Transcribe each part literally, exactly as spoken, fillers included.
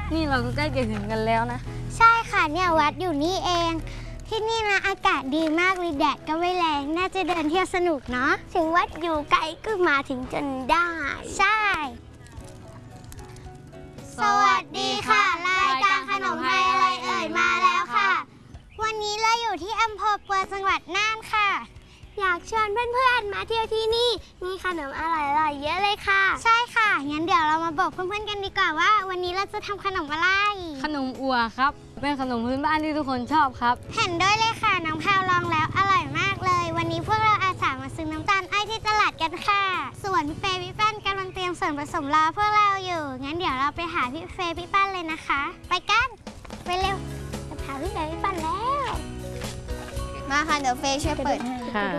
นี่เราก็ใกล้จะถึงกันแล้วนะใช่ค่ะเนี่ยวัดอยู่นี่เองที่นี่นะอากาศดีมากเลยแดดก็ไม่แรงน่าจะเดินเที่ยวสนุกเนาะถึงวัดอยู่ไกลก็มาถึงจนได้ใช่สวัสดีค่ะรายการขนมไทยอะไรเอ่ยมาแล้วค่ะวันนี้เราอยู่ที่อำเภอปัวจังหวัดน่านค่ะอยากชวนเพื่อนๆมาเที่ยวที่นี่มีขนมอร่อยๆเยอะเลยค่ะใช่ค่ะงั้นเดี๋ยวเรามาบอกเพื่อนๆกันดีกว่าว่าวันนี้เราจะทำขนมอะไรขนมอัวครับเป็นขนมพื้นบ้านที่ทุกคนชอบครับเห็นด้วยเลยค่ะน้องแพรวลองแล้วอร่อยมากเลยวันนี้พวกเราอาสามาซื้อน้ำตาลอ้อยที่ตลาดกันค่ะส่วนพี่เฟย์พี่ปั้นกำลังเตรียมส่วนผสมรอพวกเราอยู่งั้นเดี๋ยวเราไปหาพี่เฟย์พี่ปั้นเลยนะคะไปกันไปเร็วไปหาพี่เฟย์พี่ปั้นแล้วมาค่ะเดี๋ยวเฟย์ช่วยเปิดให้ค่ะ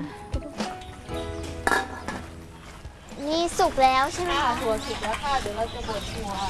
นี่สุกแล้วใช่ไหมคะถั่วสุกแล้วค่ะเดี๋ยวเราจะบดถั่ว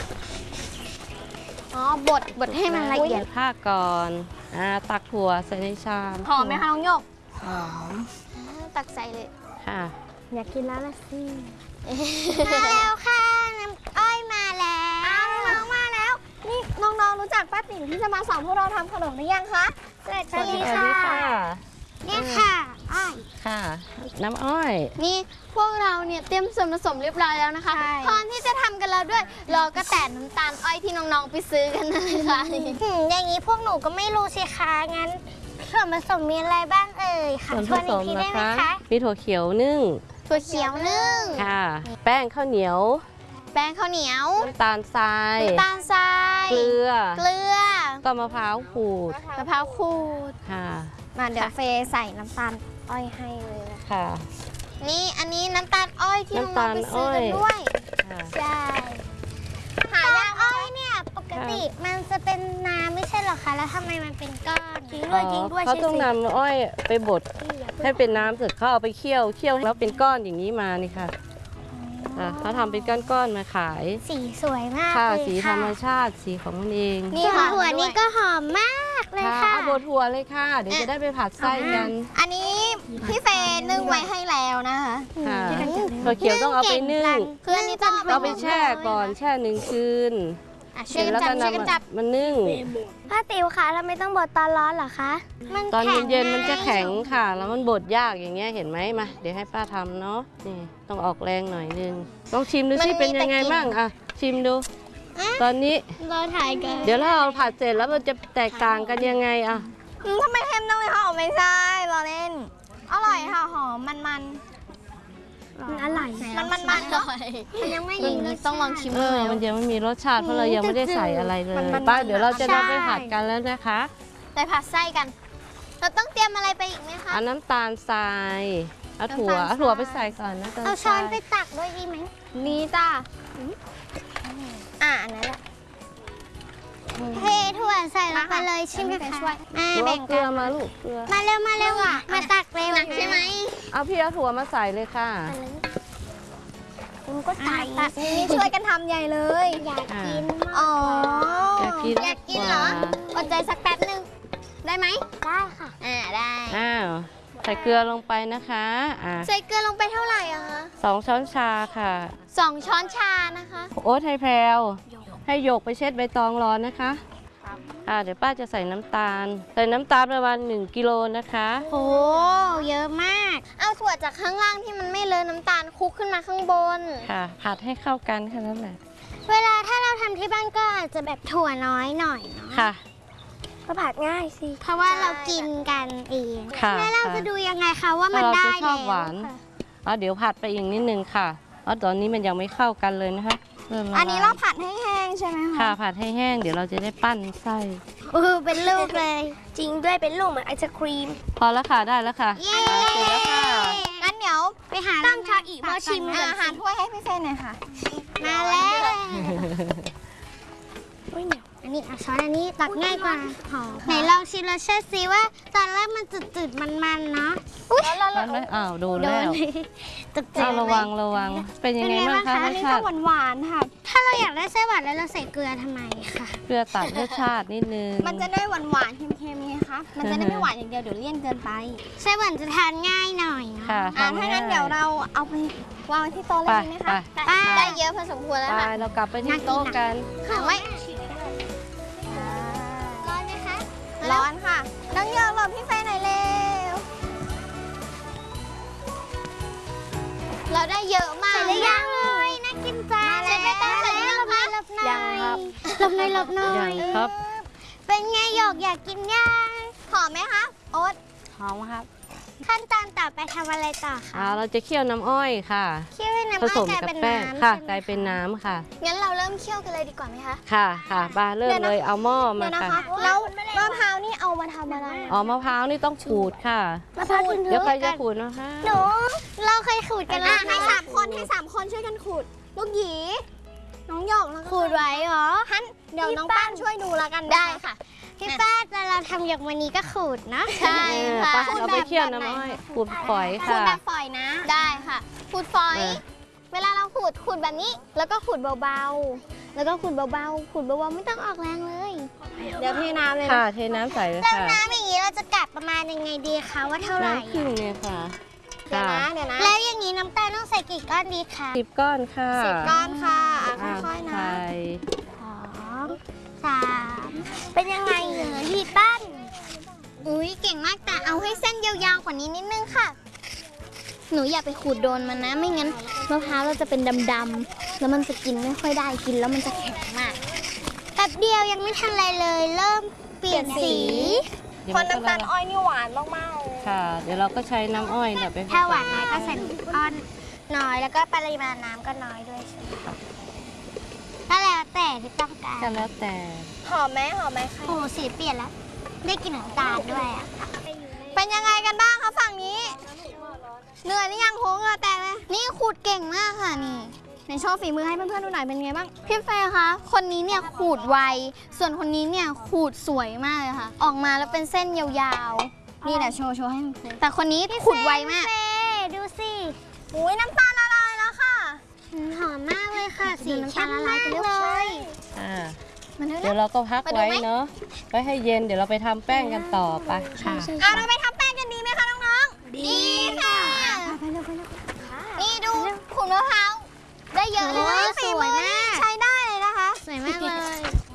อ๋อบดบดให้มันละเอียดผ้าก่อนอ่าตักถั่วใส่ในชามหอมไหมคะน้องหยกหอมตักใส่เลยค่ะอยากกินแล้วละสิมาแล้วค่ะน้ำอ้อยมาแล้วน้องมาแล้วนี่น้องๆรู้จักป้าติ๋มที่จะมาสอนพวกเราทำขนมหรือยังคะสวัสดีค่ะนี่ค่ะอ้อยค่ะน้ำอ้อยนี่พวกเราเนี่ยเตรียมส่วนผสมเรียบร้อยแล้วนะคะพร้อมที่จะทำกันแล้วด้วยรอก็แต่น้ำตาลอ้อยที่น้องๆไปซื้อกันนะคะอย่างนี้พวกหนูก็ไม่รู้สิคะงั้นส่วนผสมมีอะไรบ้างเอ่ยค่ะส่วนผสมนะคะมีถั่วเขียวนึ่งถั่วเขียวนึ่งค่ะแป้งข้าวเหนียวแป้งข้าวเหนียวน้ำตาลทรายน้ำตาลทรายเกลือเกลือก็มะพร้าวขูดมะพร้าวขูดค่ะมาเดี๋ยวเฟย์ใส่น้ำตาลอ้อยให้เลยค่ะนี่อันนี้น้ำตาลอ้อยที่น้องๆไปซื้อกันด้วยใช่หายากอ้อยเนี่ยปกติมันจะเป็นน้ำไม่ใช่หรอคะแล้วทำไมมันเป็นก้อนจริงด้วยจริงด้วยเขาต้องนำอ้อยไปบดให้เป็นน้ำเสร็จเขาเอาไปเคี่ยวเคี่ยวแล้วเป็นก้อนอย่างนี้มานี่ค่ะเขาทำเป็นก้อนๆมาขายสีสวยมากค่ะสีธรรมชาติสีของมันเองนี่ค่ะถั่วนี่ก็หอมมากเลยค่ะเอาบดถั่วเลยค่ะเดี๋ยวจะได้ไปผัดไส้กันอันนี้พี่เฟย์นึ่งไว้ให้แล้วนะคะถั่วเขียวต้องเอาไปนึ่งเพื่อนนี่ต้องเอาไปแช่ก่อนแช่หนึ่งคืนช่วยกันจับช่วยกันจับมันนึ่งป้าติ๋วคะทำไมต้องบดตอนร้อนเหรอคะตอนเย็นๆมันจะแข็งค่ะแล้วมันบดยากอย่างเงี้ยเห็นไหมมาเดี๋ยวให้ป้าทำเนาะนี่ต้องออกแรงหน่อยนึงลองชิมดูสิเป็นยังไงบ้างอ่ะชิมดูตอนนี้เราถ่ายกันเดี๋ยวถ้าเราผัดเสร็จแล้วมันจะแตกต่างกันยังไงอ่ะทำไมเค็มต้องไม่หอมไม่ใช่เราเล่นอร่อยค่ะหอมมันมันมันอร่อยมันมันมันอร่อยมันยังไม่มีต้องลองชิมเลยมันยังไม่มีรสชาติเพราะเรายังไม่ได้ใส่อะไรเลยป้าเดี๋ยวเราจะนำไปผัดกันแล้วนะคะไปผัดไส้กันเราต้องเตรียมอะไรไปอีกไหมคะเอาน้ำตาลทรายเอาถั่วเอาถั่วไปใส่ก่อนนะเอาช้อนไปตักด้วยดีไหมนี่จ้าอ่าอันนั้นแหละเทถั่วใส่ลงไปเลยชิมกันช่วยมาแบ่งเกลือมาลูกเกลือมาเร็วมาเร็วอ่ะมาตักเร็วใช่ไหมเอาพี่เอาถั่วมาใส่เลยค่ะคุณก็ใส่นี่ช่วยกันทำใหญ่เลยอยากกินอ๋ออยากกินอยากกินเหรออดใจสักแป๊บนึงได้ไหมได้ค่ะอ่าได้อ้าวใส่เกลือลงไปนะคะอ่าใส่เกลือลงไปเท่าไหร่อะคะสองช้อนชาค่ะสองช้อนชานะคะโอ๊ตให้แพรวให้หยกไปเช็ดใบตองร้อนนะคะอ่าเดี๋ยวป้าจะใส่น้ำตาลใส่น้ำตาลประมาณหนึ่งกิโลนะคะโอ้เยอะมากเอาถั่วจากข้างล่างที่มันไม่เลอะน้ำตาลคลุกขึ้นมาข้างบนค่ะผัดให้เข้ากันแค่นั้นแหละเวลาถ้าเราทำที่บ้านก็อาจจะแบบถั่วน้อยหน่อยเนาะค่ะก็ผัดง่ายสิเพราะว่าเรากินกันเองแล้วเราจะดูยังไงคะว่ามันได้แล้วเราจะชอบหวานอ๋อเดี๋ยวผัดไปอีกนิดนึงค่ะอ๋อตอนนี้มันยังไม่เข้ากันเลยนะคะอันนี้เราผัดให้แห้งใช่ไหมคะค่ะผัดให้แห้งเดี๋ยวเราจะได้ปั้นไส้เออเป็นลูกเลยจริงด้วยเป็นลูกเหมือนไอศครีมพอแล้วค่ะได้แล้วค่ะเย้เสร็จแล้วค่ะงั้นเดี๋ยวไปหาตั้งชาอีกมาชิมอาหารถ้วยให้พี่เฟนหน่อยค่ะมาแล้วอันนี้ช้อนอันนี้ตักง่ายกว่าหอมไหนลองชิมรสชาติซิว่าตอนแรกมันจืดๆมันๆเนาะอุ้ยแล้วไม่อ้าวโดนแล้วจืดๆระวังระวังเป็นยังไงบ้างคะรสชาติหวานๆค่ะถ้าเราอยากได้ไส้หวานแล้วเราใส่เกลือทำไมคะเกลือตัดรสชาตินิดนึงมันจะได้หวานๆเค็มๆไงคะมันจะได้ไม่หวานอย่างเดียวเดี๋ยวเลี่ยนเกินไปไส้หวานจะทานง่ายหน่อยค่ะถ้างั้นเดี๋ยวเราเอาไปวางไว้ที่โต๊ะเลยดีไหมคะได้เยอะพอสมควรแล้วค่ะเรากลับไปที่โต๊ะกันค่ะไว้ร้อนค่ะน้องหยกหลบพี่เฟย์หน่อยเร็วเราได้เยอะมากเสร็จหรือยังเลยน่ากินจังเสร็จไปตั้งแต่เริ่มคะหลบหน่อยยังครับหลบหน่อยหลบหน่อยังยครับเป็นไงหยกอยากกินย่างหอมไหมคะโอ๊ตหอมครับขั้นตอนต่อไปทำอะไรต่อคะอ่าเราจะเคี่ยวน้ำอ้อยค่ะเคี่ยวให้น้ำผอ้สอยมกลายกับเป็นแป้งน้ำค่ะใช่ไหมกลายเป็นน้ำค่ะงั้นเราเริ่มเคี่ยวกันเลยดีกว่าไหมคะค่ะค่ะบ้าเริ่มเดี๋ยวนะเลยเอาหม้อเดี๋มายวนะค่ะคะแล้วมะพร้าวนี่เอามาทำอะไรอ๋อมะพร้าวนี่ต้องขูดค่ะมะพร้าวถึงเถเดี๋ยวใครอะจะขูดมะพร้าวหนูเราเคยขูดกันแล้อ่ะวให้นะสามคนให้สามคนช่วยกันขูด ลูกหยีน้องหยกแล้วก็ขูดไว้เหรอฮันเดี๋ยวน้องป้านช่วยดูแล้วกันได้ค่ะ พี่ป้าแต่เราทำหยกวันนี้ก็ขูดนะใช่เออค่ะไปขูดเราแบไปบเคี่ยวแบบไหนน้ำอ้อยขูดฝอยขูดค่ะแบบฝอยนะ ได้ค่ะขูดฝอยเออเวลาเราขูดขูดแบบนี้ แล้วก็ขูดเบาๆ แล้วก็ขูดเบาๆ ขูดเบาๆ ไม่ต้องออกแรงเลย เดี๋ยวเทน้ำเลยค่ะนะเทน้ำใส่เลยแล้วค่ะน้ำอย่างนี้เราจะกัดประมาณยังไงดีคะว่าเท่าไหร่น้ำครึ่งเนี่ยค่ะเดี๋ยวค่ะนะ เดี๋ยวนะแล้วอย่างนี้น้ำตาลต้องใส่กี่ก้อนดีคะสิบก้อนค่ะสิบก้อนค่ะอ่ะอ่าค่อยๆนะใส่สองสามเป็นยังไงเหรอพี่ปั้นอุ้ยเก่งมากแต่เอาให้เส้นยาวๆ กว่านี้นิดนึงค่ะ หนูอย่าไปขูดโดนมันนะ ไม่งั้นมะพร้าวเราจะเป็นดำๆ แล้วมันจะกินไม่ค่อยได้กินแล้วมันจะแข็งมากแป๊บเดียวยังไม่ทันอะไรเลย เริ่มเปลี่ยนเปลี่ยนสีสีเดี๋ยวคมัน นก็น้ำตาลละอ้อยนี่หวานมากๆเลยค่ะ เดี๋ยวเราก็ใช้น้ำอ้อยเนี่ยเป็นถ้าหวานน้อยก็ใส่ก้อนน้อยแล้วก็ปริมาณน้ำก็น้อยด้วยใช่ไหมคะก็แล้วแต่ที่ต้องการก็แล้วแต่หอมไหมหอมไหมคะโอ้โหสีเปลี่ยนแล้ว ได้กลิ่นน้ำตาลด้วยอ่ะเป็นยังไงกันบ้างคะฝั่งนี้ เหนื่อยหรือยังโหเหงื่อแตกเลยนี่ขูดเก่งมากค่ะนี่ในโชว์ฝีมือให้เพื่อนๆดูหน่อยเป็นไงบ้างพี่เฟย์คะคนนี้เนี่ยขูดไวส่วนคนนี้เนี่ยขูดสวยมากเลยค่ะ ออกมาแล้วเป็นเส้นยาวๆนี่แหละโชว์โชว์ให้เพื่อนๆแต่คนนี้ขูดไวมากเฟดูสิอุ้ยน้ำตาลละลายแล้วค่ะหอมมากเลยค่ะ สีน้ำเข้ตาลมละลามาย กไปเลเร็วใช่ยอ่ามันเร็วเดี๋ยวเราก็พักไปดูไว้ไหมเนาะไว้ให้เย็นเดี๋ยวเราไปทำแป้งกันต่อไปค่ะอ่ะเราไปทำแป้งกันดีไหมคะน้องๆดีค่ะไปเร็วไปเร็วนี่ดูขูดมะพร้าวได้เยอะเลย